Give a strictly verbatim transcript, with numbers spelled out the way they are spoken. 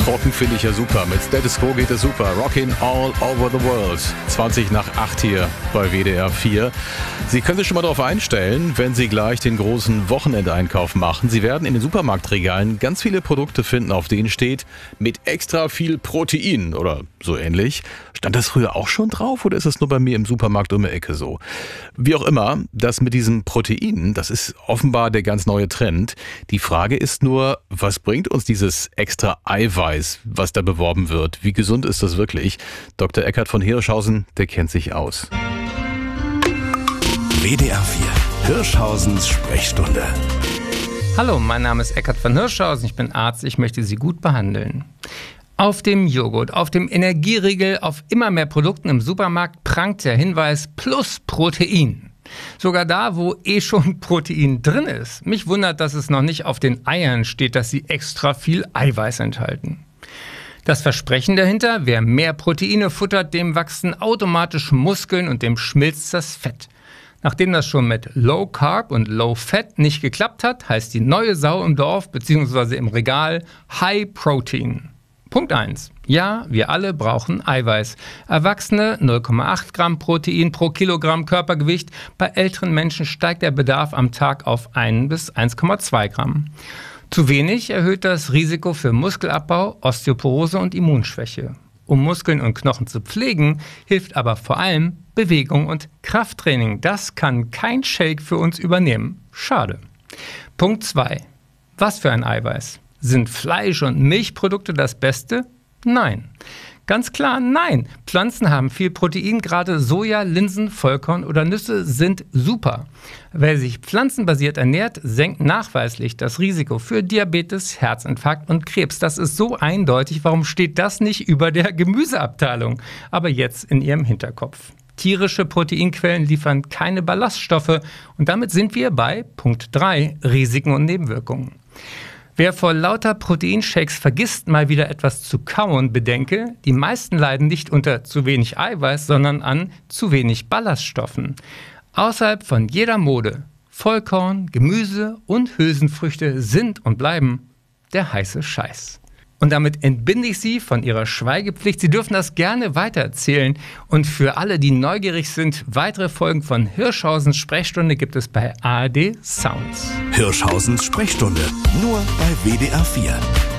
Rocken finde ich ja super. Mit Status Quo geht es super. Rockin' all over the world. zwanzig nach acht hier bei W D R vier. Sie können sich schon mal darauf einstellen, wenn Sie gleich den großen Wochenendeinkauf machen. Sie werden in den Supermarktregalen ganz viele Produkte finden, auf denen steht, mit extra viel Protein oder so ähnlich. Stand das früher auch schon drauf oder ist es nur bei mir im Supermarkt um die Ecke so? Wie auch immer, das mit diesem Protein, das ist offenbar der ganz neue Trend. Die Frage ist nur, was bringt uns dieses extra Eiweiß, was da beworben wird? Wie gesund ist das wirklich? Doktor Eckhard von Hirschhausen, der kennt sich aus. W D R vier, Hirschhausens Sprechstunde. Hallo, mein Name ist Eckhard von Hirschhausen, ich bin Arzt, ich möchte Sie gut behandeln. Auf dem Joghurt, auf dem Energieriegel, auf immer mehr Produkten im Supermarkt prangt der Hinweis plus Protein. Sogar da, wo eh schon Protein drin ist. Mich wundert, dass es noch nicht auf den Eiern steht, dass sie extra viel Eiweiß enthalten. Das Versprechen dahinter, wer mehr Proteine futtert, dem wachsen automatisch Muskeln und dem schmilzt das Fett. Nachdem das schon mit Low Carb und Low Fat nicht geklappt hat, heißt die neue Sau im Dorf bzw. im Regal High Protein. Punkt eins. Ja, wir alle brauchen Eiweiß. Erwachsene null Komma acht Gramm Protein pro Kilogramm Körpergewicht. Bei älteren Menschen steigt der Bedarf am Tag auf ein bis eins Komma zwei Gramm. Zu wenig erhöht das Risiko für Muskelabbau, Osteoporose und Immunschwäche. Um Muskeln und Knochen zu pflegen, hilft aber vor allem Bewegung und Krafttraining. Das kann kein Shake für uns übernehmen. Schade. Punkt zwei. Was für ein Eiweiß? Sind Fleisch- und Milchprodukte das Beste? Nein. Ganz klar nein. Pflanzen haben viel Protein, gerade Soja, Linsen, Vollkorn oder Nüsse sind super. Wer sich pflanzenbasiert ernährt, senkt nachweislich das Risiko für Diabetes, Herzinfarkt und Krebs. Das ist so eindeutig, warum steht das nicht über der Gemüseabteilung? Aber jetzt in Ihrem Hinterkopf. Tierische Proteinquellen liefern keine Ballaststoffe und damit sind wir bei Punkt drei, Risiken und Nebenwirkungen. Wer vor lauter Proteinshakes vergisst, mal wieder etwas zu kauen, bedenke, die meisten leiden nicht unter zu wenig Eiweiß, sondern an zu wenig Ballaststoffen. Außerhalb von jeder Mode, Vollkorn, Gemüse und Hülsenfrüchte sind und bleiben der heiße Scheiß. Und damit entbinde ich Sie von Ihrer Schweigepflicht. Sie dürfen das gerne weitererzählen. Und für alle, die neugierig sind, weitere Folgen von Hirschhausens Sprechstunde gibt es bei A R D Sounds. Hirschhausens Sprechstunde, nur bei W D R vier.